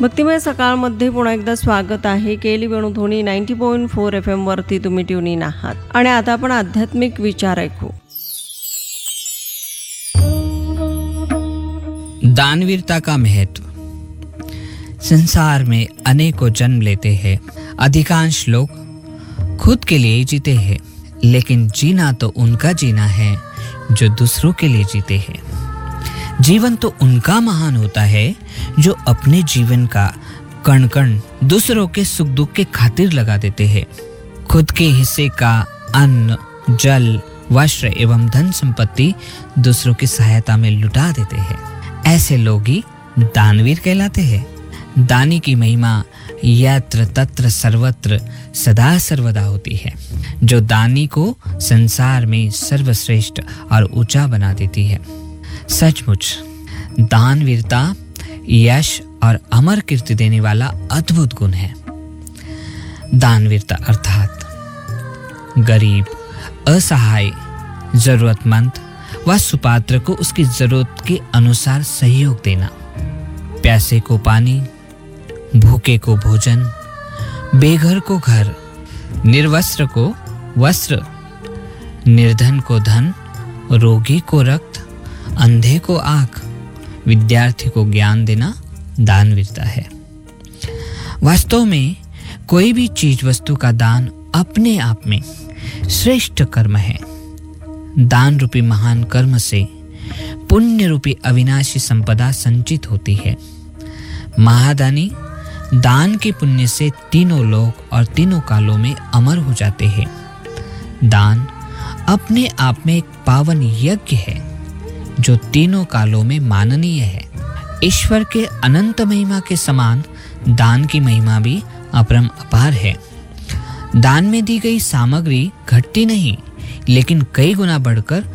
भक्तिमय सकाळमध्ये पुन्हा एकदा स्वागत आहे. केली वेणुध्वनी 90.4 FM वरती तुम्ही ट्यून इन आहात आणि आता आपण आध्यात्मिक विचार ऐकू. दानवीरता का महत्व. संसार में अनेकों जन्म लेते हैं. अधिकांश लोग खुद के लिए जीते हैं, लेकिन जीना तो उनका जीना है जो दूसरों के लिए जीते हैं. जीवन तो उनका महान होता है जो अपने जीवन का कण कण दूसरों के सुख दुख के खातिर लगा देते हैं. खुद के हिस्से का अन्न, जल, वस्त्र एवं धन संपत्ति दूसरों की सहायता में लुटा देते हैं. ऐसे लोग ही दानवीर कहलाते हैं. दानी की महिमा यत्र तत्र सर्वत्र सदा सर्वदा होती है, जो दानी को संसार में सर्वश्रेष्ठ और ऊंचा बना देती है. सचमुच दानवीरता यश और अमर कीर्ति देने वाला अद्भुत गुण है. दानवीरता अर्थात गरीब, असहाय, जरूरतमंद व सुपात्र को उसकी जरूरत के अनुसार सहयोग देना. प्यासे को पानी, भूखे को भोजन, बेघर को घर, निर्वस्त्र को वस्त्र, निर्धन को धन, रोगी को रक्त, अंधे को आँख, विद्यार्थी को ज्ञान देना दानवीरता है. वास्तव में कोई भी चीज वस्तु का दान अपने आप में श्रेष्ठ कर्म है. दान रूपी महान कर्म से पुण्य रूपी अविनाशी संपदा संचित होती है. महादानी दान के पुण्य से तीनों लोक और तीनों कालों में अमर हो जाते हैं. दान अपने आप में एक पावन यज्ञ है जो तीनों कालों में माननीय है. ईश्वर के अनंत महिमा के समान दान की महिमा भी अपरम अपार है. दान में दी गई सामग्री घटती नहीं, लेकिन कई गुना बढ़कर